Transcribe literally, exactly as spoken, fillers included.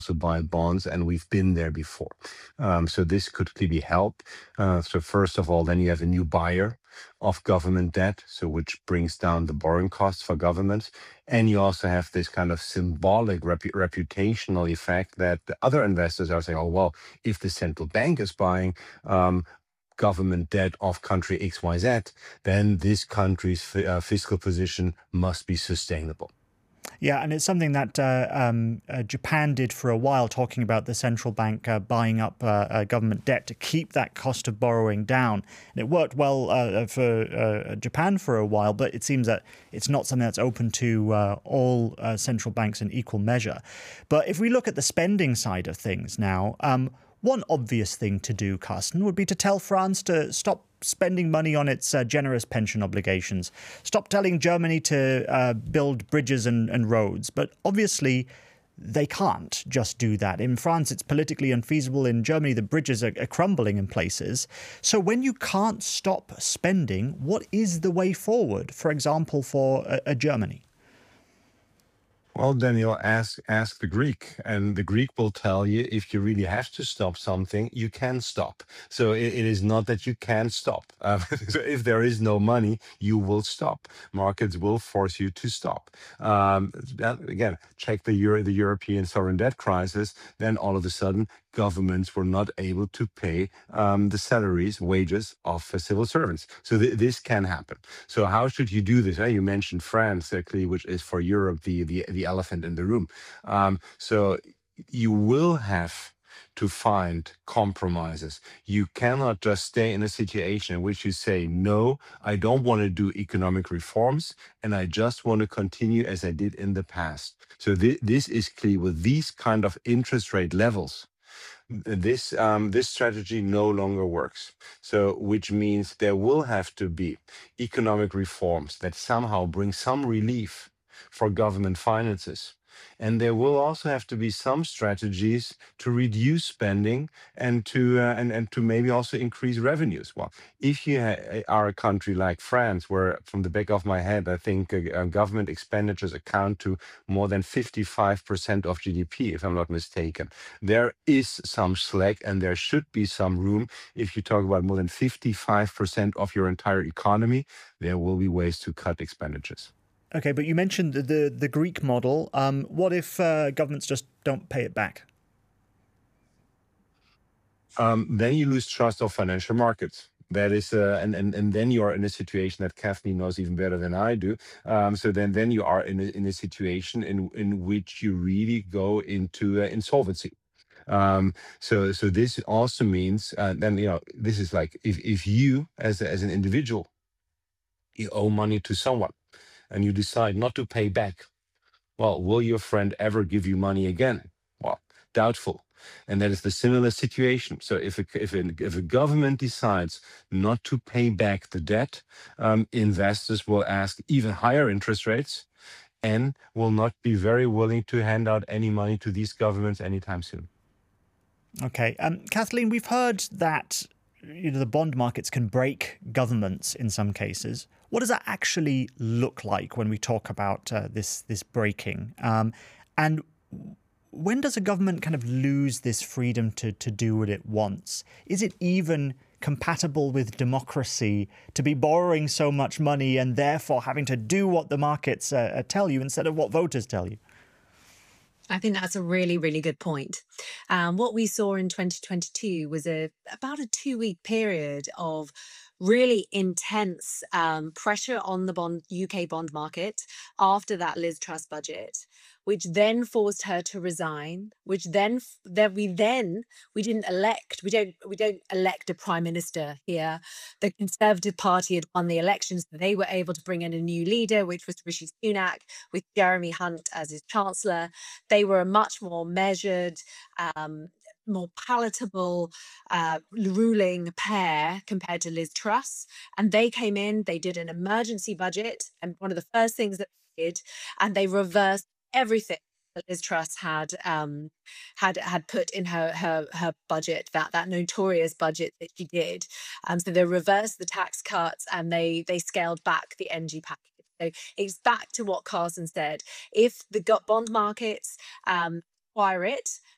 also buy bonds, and we've been there before. Um, so this could clearly help. Uh, so first of all, then you have a new buyer of government debt, so which brings down the borrowing costs for governments, and you also have this kind of symbolic repu- reputational effect that the other investors are saying, "Oh well, if the central bank is buying." Um, government debt of country X Y Z, then this country's fi- uh, fiscal position must be sustainable. Yeah, and it's something that uh, um, uh, Japan did for a while, talking about the central bank uh, buying up uh, uh, government debt to keep that cost of borrowing down. And it worked well uh, for uh, Japan for a while, but it seems that it's not something that's open to uh, all uh, central banks in equal measure. But if we look at the spending side of things now, um, one obvious thing to do, Carsten, would be to tell France to stop spending money on its uh, generous pension obligations. Stop telling Germany to uh, build bridges and, and roads. But obviously, they can't just do that. In France, it's politically unfeasible. In Germany, the bridges are, are crumbling in places. So when you can't stop spending, what is the way forward, for example, for a, a Germany? Well, Daniel, ask ask the Greek, and the Greek will tell you if you really have to stop something, you can stop. So it, it is not that you can stop. Uh, so if there is no money, you will stop. Markets will force you to stop. Um, that, again, check the Euro, the European sovereign debt crisis. Then all of a sudden, governments were not able to pay um, the salaries, wages of uh, civil servants. So th- this can happen. So how should you do this? Uh, you mentioned France, uh, clearly, which is for Europe the the, the elephant in the room. Um, so you will have to find compromises. You cannot just stay in a situation in which you say, no, I don't want to do economic reforms, and I just want to continue as I did in the past. So thi- this is clear with these kind of interest rate levels. This um, this strategy no longer works. So, which means there will have to be economic reforms that somehow bring some relief for government finances. And there will also have to be some strategies to reduce spending and to uh, and, and to maybe also increase revenues. Well, if you ha- are a country like France, where from the back of my head, I think uh, uh, government expenditures account to more than fifty-five percent of G D P, if I'm not mistaken, there is some slack and there should be some room. If you talk about more than fifty-five percent of your entire economy, there will be ways to cut expenditures. Okay, but you mentioned the the, the Greek model. Um, what if uh, governments just don't pay it back? Um, then you lose trust of financial markets. That is, uh, and, and and then you are in a situation that Kathleen knows even better than I do. Um, so then then you are in a, in a situation in in which you really go into uh, insolvency. Um, so so this also means uh, then you know this is like if if you as a, as an individual you owe money to someone and you decide not to pay back, well, will your friend ever give you money again? Well, doubtful. And that is the similar situation. So if a, if a, if a government decides not to pay back the debt, um, investors will ask even higher interest rates and will not be very willing to hand out any money to these governments anytime soon. Okay, um, Kathleen, we've heard that you know the bond markets can break governments in some cases. What does that actually look like when we talk about uh, this this breaking? Um, and when does a government kind of lose this freedom to to do what it wants? Is it even compatible with democracy to be borrowing so much money and therefore having to do what the markets uh, tell you instead of what voters tell you? I think that's a really, really good point. Um, what we saw in twenty twenty-two was a about a two week period of really intense um, pressure on the bond U K bond market after that Liz Truss budget, which then forced her to resign. Which then f- that we then we didn't elect. We don't we don't elect a prime minister here. The Conservative Party had won the elections. They were able to bring in a new leader, which was Rishi Sunak, with Jeremy Hunt as his chancellor. They were a much more measured, um, more palatable uh, ruling pair compared to Liz Truss. And they came in, they did an emergency budget. And one of the first things that they did, and they reversed everything that Liz Truss had um, had had put in her her her budget, that that notorious budget that she did. Um, so they reversed the tax cuts and they they scaled back the N G package. So it's back to what Carson said. If the bond markets um, require it,